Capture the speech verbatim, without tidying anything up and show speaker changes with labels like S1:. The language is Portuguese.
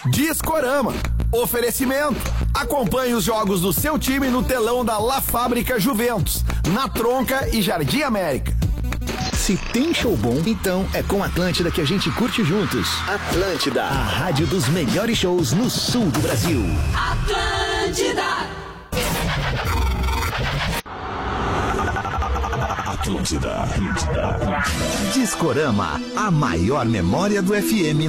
S1: Discorama. Oferecimento. Acompanhe os jogos do seu time no telão da La Fábrica Juventus, na Tronca e Jardim América.
S2: Se tem show bom, então é com Atlântida que a gente curte juntos. Atlântida, a rádio dos melhores shows no sul do Brasil.
S3: Atlântida.
S2: Atlântida. Atlântida. Discorama, a maior memória do F M